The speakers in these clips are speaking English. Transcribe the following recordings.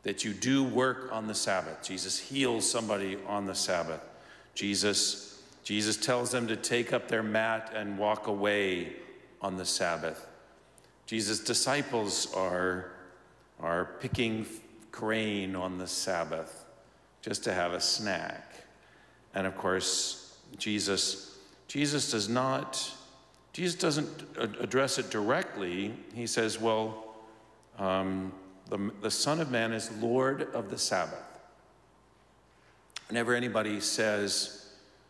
that you do work on the Sabbath. Jesus heals somebody on the Sabbath. Jesus tells them to take up their mat and walk away on the Sabbath. Jesus' disciples are picking grain on the Sabbath just to have a snack. And of course, Jesus doesn't address it directly. He says, well, the Son of Man is Lord of the Sabbath. Whenever anybody says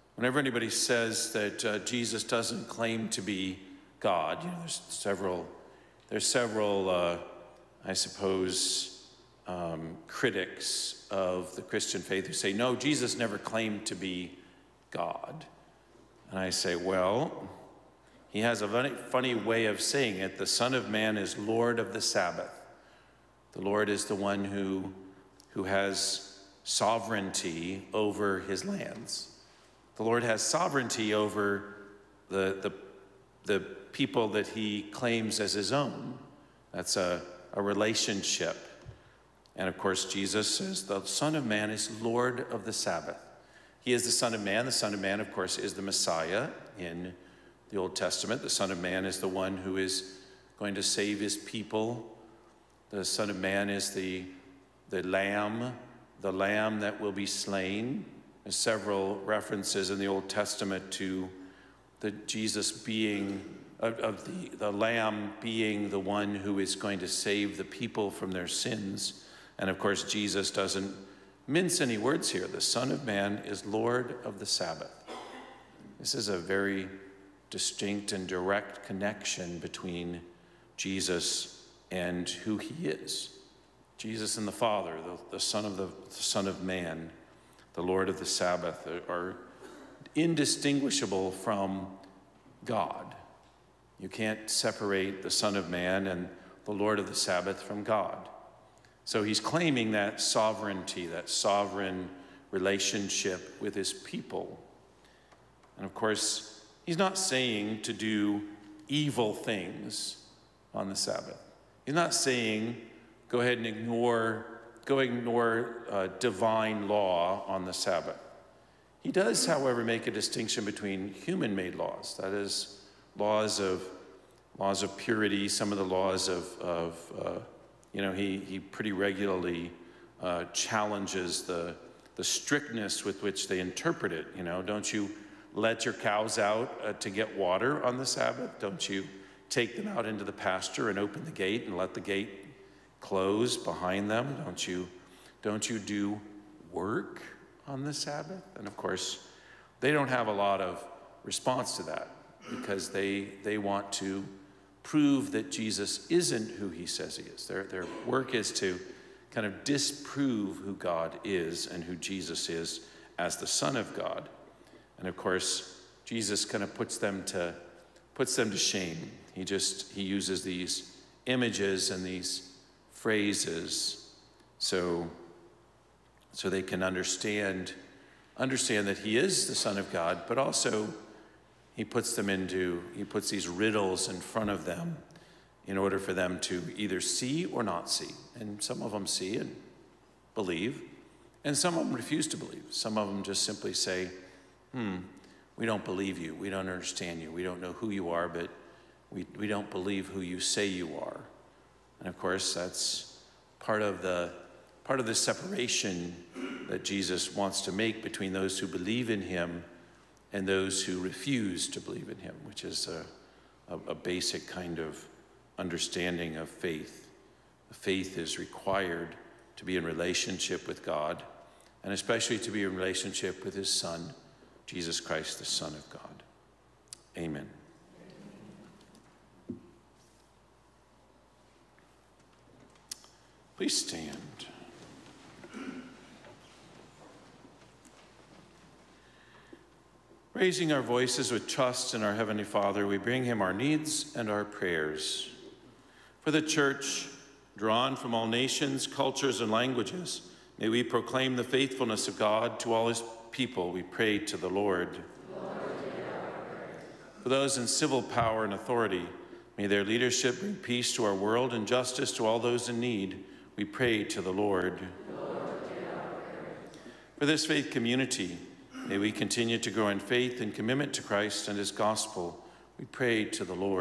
that Jesus doesn't claim to be God, there's several, I suppose, critics of the Christian faith who say, no, Jesus never claimed to be God. And I say, well, he has a funny way of saying it. The Son of Man is Lord of the Sabbath. The Lord is the one who has sovereignty over his lands. The Lord has sovereignty over the people that he claims as his own. That's a relationship. And of course, Jesus says the Son of Man is Lord of the Sabbath. He is the Son of Man. The Son of Man, of course, is the Messiah in the Old Testament. The Son of Man is the one who is going to save his people. The Son of Man is the lamb that will be slain. There's several references in the Old Testament to Jesus being, the lamb being the one who is going to save the people from their sins. And of course, Jesus doesn't mince any words here. The Son of Man is Lord of the Sabbath. This is a very distinct and direct connection between Jesus and who he is. Jesus and the Father, the Son of Man, the Lord of the Sabbath, are indistinguishable from God. You can't separate the Son of Man and the Lord of the Sabbath from God. So he's claiming that sovereignty, that sovereign relationship with his people. And of course, he's not saying to do evil things on the Sabbath. He's not saying go ahead and ignore divine law on the Sabbath. He does, however, make a distinction between human-made laws, that is, laws of purity, some of the laws he pretty regularly challenges the strictness with which they interpret it. Don't you let your cows out to get water on the Sabbath? Don't you take them out into the pasture and open the gate and let the gate close behind them? Don't you do work on the Sabbath? And of course, they don't have a lot of response to that because they want to prove that Jesus isn't who he says he is. Their work is to kind of disprove who God is and who Jesus is as the Son of God. And of course, Jesus kind of puts them to shame. He uses these images and these phrases so they can understand that he is the Son of God, but also he puts these riddles in front of them in order for them to either see or not see. And some of them see and believe, and some of them refuse to believe. Some of them just simply say, we don't believe you, we don't understand you, we don't know who you are, but we don't believe who you say you are. And of course, that's part of the separation that Jesus wants to make between those who believe in him and those who refuse to believe in him, which is a basic kind of understanding of faith. Faith is required to be in relationship with God, and especially to be in relationship with his Son, Jesus Christ, the Son of God. Amen. Please stand. Raising our voices with trust in our Heavenly Father, we bring him our needs and our prayers. For the Church, drawn from all nations, cultures, and languages, may we proclaim the faithfulness of God to all his people. We pray to the Lord. For those in civil power and authority, may their leadership bring peace to our world and justice to all those in need. we pray to the Lord. For this faith community, may we continue to grow in faith and commitment to Christ and his gospel. We pray to the Lord.